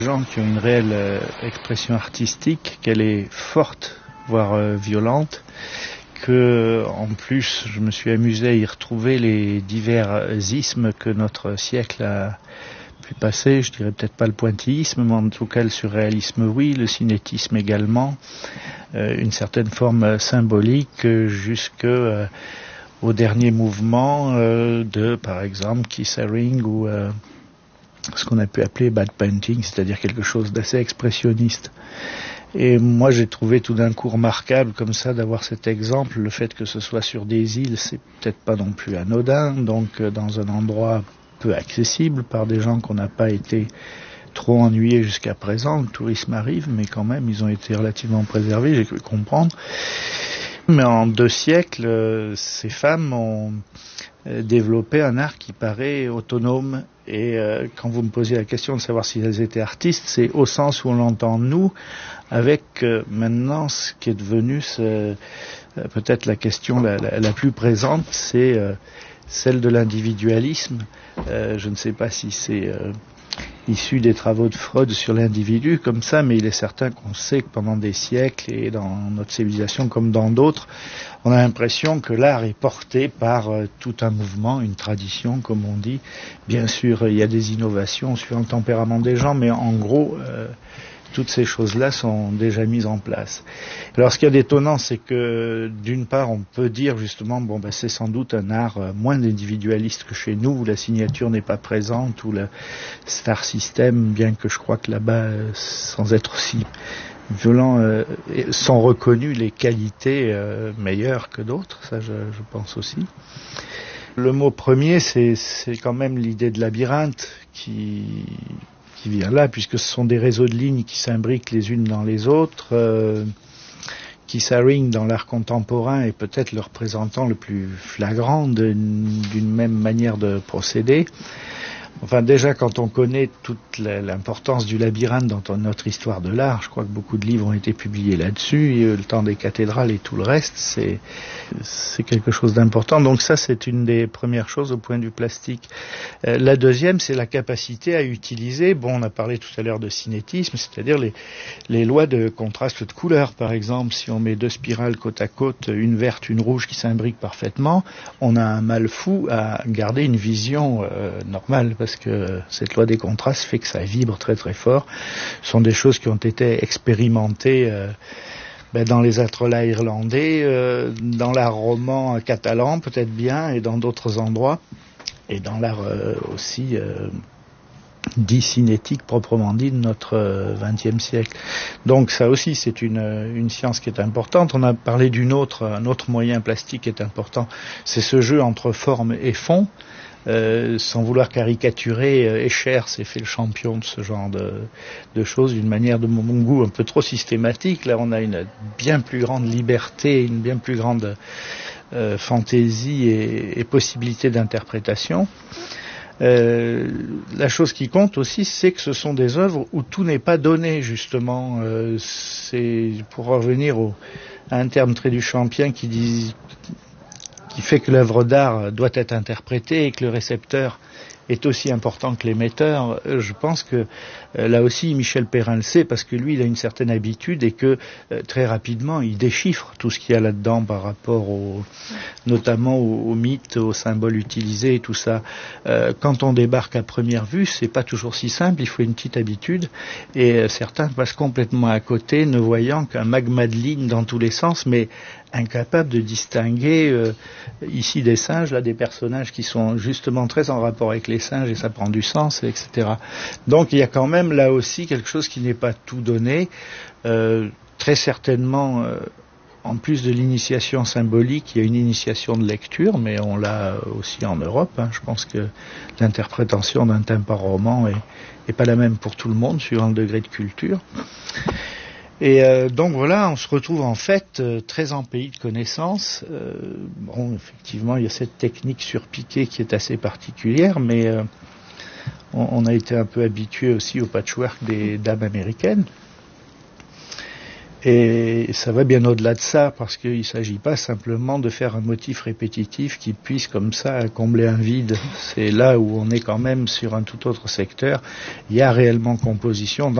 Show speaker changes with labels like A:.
A: Gens qui ont une réelle expression artistique, qu'elle est forte, voire violente, que en plus je me suis amusé à y retrouver les divers ismes que notre siècle a pu passer. Je dirais peut-être pas le pointillisme, mais en tout cas le surréalisme oui, le cinétisme également, une certaine forme symbolique jusque au dernier mouvement de par exemple Keith Haring ou ce qu'on a pu appeler bad painting, c'est-à-dire quelque chose d'assez expressionniste. Et moi j'ai trouvé tout d'un coup remarquable comme ça d'avoir cet exemple, le fait que ce soit sur des îles, c'est peut-être pas non plus anodin, donc dans un endroit peu accessible par des gens qu'on n'a pas été trop ennuyés jusqu'à présent, le tourisme arrive, mais quand même ils ont été relativement préservés, j'ai cru comprendre. Mais en 2 siècles, ces femmes ont développé un art qui paraît autonome. Et quand vous me posiez la question de savoir si elles étaient artistes, c'est au sens où on l'entend nous, avec maintenant ce qui est devenu peut-être la question la plus présente, c'est celle de l'individualisme. Je ne sais pas si c'est issu des travaux de Freud sur l'individu comme ça, mais il est certain qu'on sait que pendant des siècles et dans notre civilisation comme dans d'autres, on a l'impression que l'art est porté par tout un mouvement, une tradition comme on dit. Bien sûr, il y a des innovations suivant le tempérament des gens, mais en gros, toutes ces choses-là sont déjà mises en place. Alors ce qu'il y a d'étonnant, c'est que d'une part, on peut dire justement, c'est sans doute un art moins individualiste que chez nous, où la signature n'est pas présente, où le star system, bien que je crois que là-bas, sans être aussi violent, sont reconnues les qualités meilleures que d'autres, ça je pense aussi. Le mot premier, c'est quand même l'idée de labyrinthe qui vient là, puisque ce sont des réseaux de lignes qui s'imbriquent les unes dans les autres. Keith Haring, dans l'art contemporain, est peut-être le représentant le plus flagrant d'une même manière de procéder. Enfin, déjà, quand on connaît toute l'importance du labyrinthe dans notre histoire de l'art, je crois que beaucoup de livres ont été publiés là-dessus, et le temps des cathédrales et tout le reste, c'est quelque chose d'important. Donc ça, c'est une des premières choses au point du plastique. La deuxième, c'est la capacité à utiliser, on a parlé tout à l'heure de cinétisme, c'est-à-dire les lois de contraste de couleurs, par exemple. Si on met 2 spirales côte à côte, une verte, une rouge qui s'imbriquent parfaitement, on a un mal fou à garder une vision normale, parce que cette loi des contrastes fait que ça vibre très très fort. Ce sont des choses qui ont été expérimentées dans les atrolats irlandais, dans l'art roman catalan peut-être bien, et dans d'autres endroits, et dans l'art aussi dit cinétique proprement dit de notre XXe siècle. Donc ça aussi c'est une science qui est importante. On a parlé un autre moyen plastique qui est important, c'est ce jeu entre forme et fond. Sans vouloir caricaturer, Escher s'est fait le champion de ce genre de choses d'une manière de mon goût un peu trop systématique. Là on a une bien plus grande liberté, une bien plus grande fantaisie et possibilité d'interprétation. La chose qui compte aussi, c'est que ce sont des œuvres où tout n'est pas donné, justement. C'est pour revenir à un terme très duchampien qui fait que l'œuvre d'art doit être interprétée et que le récepteur est aussi important que l'émetteur. Je pense que là aussi Michel Perrin le sait, parce que lui il a une certaine habitude et que très rapidement il déchiffre tout ce qu'il y a là-dedans par rapport notamment aux mythes, aux symboles utilisés et tout ça. Quand on débarque à première vue, c'est pas toujours si simple, il faut une petite habitude, et certains passent complètement à côté, ne voyant qu'un magma de lignes dans tous les sens, mais incapable de distinguer ici des singes, là des personnages qui sont justement très en rapport avec les singes et ça prend du sens, etc. Donc il y a quand même là aussi quelque chose qui n'est pas tout donné. Très certainement, en plus de l'initiation symbolique, il y a une initiation de lecture, mais on l'a aussi en Europe. Je pense que l'interprétation d'un tympan-roman est pas la même pour tout le monde, suivant le degré de culture. Et donc voilà, on se retrouve en fait très en pays de connaissances. Effectivement, il y a cette technique surpiquée qui est assez particulière, mais on a été un peu habitué aussi au patchwork des dames américaines. Et ça va bien au-delà de ça, parce qu'il ne s'agit pas simplement de faire un motif répétitif qui puisse comme ça combler un vide. C'est là où on est quand même sur un tout autre secteur. Il y a réellement composition